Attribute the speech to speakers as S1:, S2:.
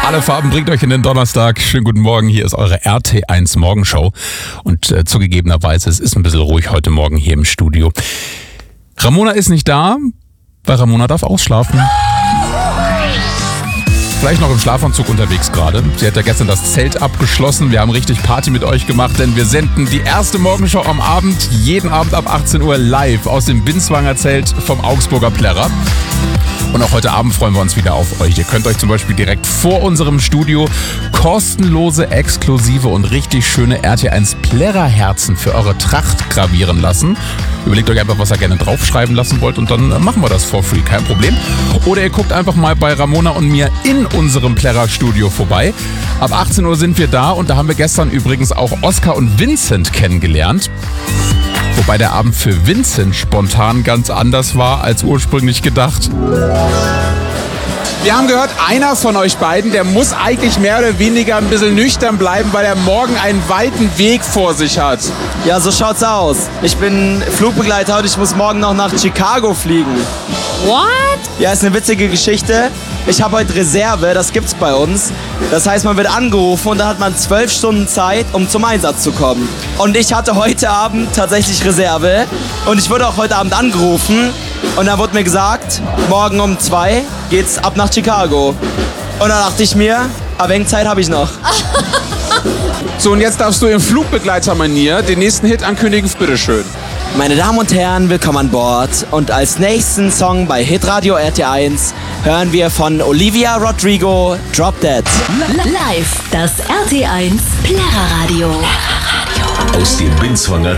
S1: Alle Farben bringt euch in den Donnerstag. Schönen guten Morgen, hier ist eure RT1 Morgenshow. Und zugegebenerweise, es ist ein bisschen ruhig heute Morgen hier im Studio. Ramona ist nicht da, weil Ramona darf ausschlafen. Vielleicht noch im Schlafanzug unterwegs gerade. Sie hat ja gestern das Zelt abgeschlossen. Wir haben richtig Party mit euch gemacht, denn wir senden die erste Morgenshow am Abend, jeden Abend ab 18 Uhr live aus dem Binswanger Zelt vom Augsburger Plärrer. Und auch heute Abend freuen wir uns wieder auf euch. Ihr könnt euch zum Beispiel direkt vor unserem Studio kostenlose, exklusive und richtig schöne RT1 Plärrer-Herzen für eure Tracht gravieren lassen. Überlegt euch einfach, was ihr gerne draufschreiben lassen wollt und dann machen wir das for free, kein Problem. Oder ihr guckt einfach mal bei Ramona und mir in unserem Plärrer-Studio vorbei. Ab 18 Uhr sind wir da und da haben wir gestern übrigens auch Oskar und Vincent kennengelernt. Wobei der Abend für Vincent spontan ganz anders war als ursprünglich gedacht.
S2: Wir haben gehört, einer von euch beiden, der muss eigentlich mehr oder weniger ein bisschen nüchtern bleiben, weil er morgen einen weiten Weg vor sich hat.
S3: Ja, so schaut's aus. Ich bin Flugbegleiter und ich muss morgen noch nach Chicago fliegen.
S4: What?
S3: Ja, ist eine witzige Geschichte. Ich habe heute Reserve, das gibt's bei uns. Das heißt, man wird angerufen und dann hat man 12 Stunden Zeit, um zum Einsatz zu kommen. Und ich hatte heute Abend tatsächlich Reserve und ich wurde auch heute Abend angerufen und dann wurde mir gesagt, morgen um 2 geht's ab nach Chicago. Und dann dachte ich mir, aber wenig Zeit habe ich noch.
S2: So, und jetzt darfst du im Flugbegleitermanier den nächsten Hit ankündigen. Bitteschön.
S3: Meine Damen und Herren, willkommen an Bord. Und als nächsten Song bei Hitradio RT1 hören wir von Olivia Rodrigo Drop Dead.
S5: Live, das RT1 Plärrer Radio.
S6: Aus dem Binswanger